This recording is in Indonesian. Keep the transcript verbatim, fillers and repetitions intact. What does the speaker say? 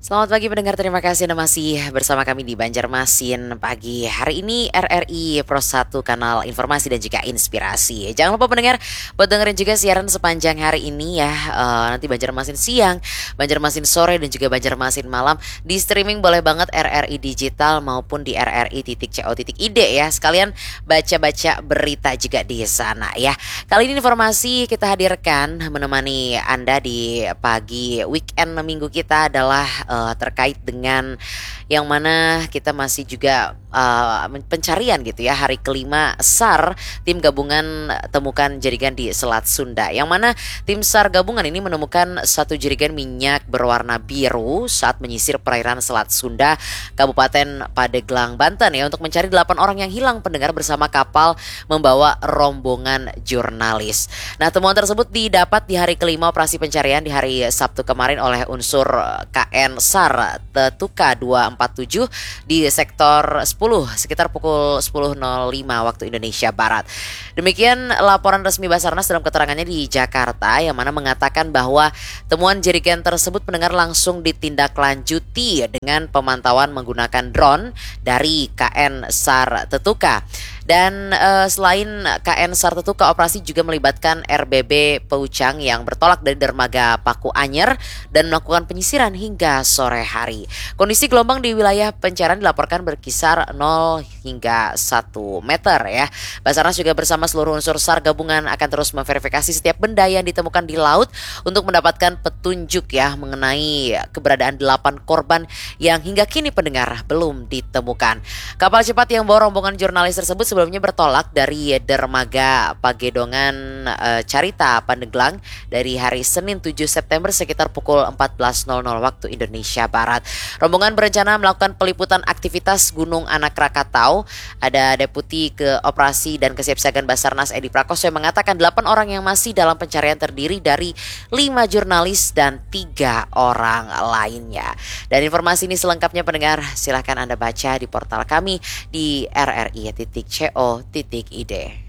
Selamat pagi pendengar, terima kasih Anda masih bersama kami di Banjarmasin pagi. Hari ini R R I Pro satu kanal informasi dan juga inspirasi. Jangan lupa pendengar buat dengerin juga siaran sepanjang hari ini ya. Eh, nanti Banjarmasin siang, Banjarmasin sore dan juga Banjarmasin malam. Di streaming boleh banget R R I digital maupun di r r i titik co titik i d ya. Sekalian baca-baca berita juga di sana ya. Kali ini informasi kita hadirkan menemani Anda di pagi weekend minggu kita adalah uh, terkait dengan yang mana kita masih juga uh, pencarian gitu ya, hari kelima SAR tim gabungan temukan jaringan di Selat Sunda, yang mana tim SAR gabungan ini menemukan satu jaringan minyak berwarna biru saat menyisir perairan Selat Sunda, Kabupaten Pandeglang, Banten ya, untuk mencari delapan orang yang hilang pendengar bersama kapal membawa rombongan jurnalis. Nah, temuan tersebut didapat di hari kelima operasi pencarian di hari Sabtu kemarin oleh unsur K N SAR Tetuka dua empat tujuh di sektor sepuluh sekitar pukul sepuluh nol lima waktu Indonesia Barat. Demikian laporan resmi Basarnas dalam keterangannya di Jakarta, yang mana mengatakan bahwa temuan jaringan tersebut pendengar langsung ditindaklanjuti dengan pemantauan menggunakan drone dari K N SAR Tetuka. Dan uh, selain K N SAR Tetuka, operasi juga melibatkan R B B Peucang yang bertolak dari dermaga Paku Anyer dan melakukan penyisiran hingga sore hari. Kondisi gelombang di wilayah pencarian dilaporkan berkisar nol hingga satu meter ya. Basarnas juga bersama seluruh unsur SAR gabungan akan terus memverifikasi setiap benda yang ditemukan di laut untuk mendapatkan petunjuk ya mengenai keberadaan delapan korban yang hingga kini pendengar belum ditemukan. Kapal cepat yang bawa rombongan jurnalis tersebut sebelumnya bertolak dari dermaga Pagedongan e, Carita Pandeglang dari hari Senin tujuh September sekitar pukul empat belas nol nol waktu Indonesia Barat. Rombongan berencana melakukan peliputan aktivitas Gunung Anak Krakatau. Ada Deputi Keoperasi dan Kesiapsiagaan Basarnas Edi Prakoso yang mengatakan delapan orang yang masih dalam pencarian terdiri dari lima jurnalis dan tiga orang lainnya. Dan informasi ini selengkapnya pendengar silahkan Anda baca di portal kami di r r i titik co titik i d.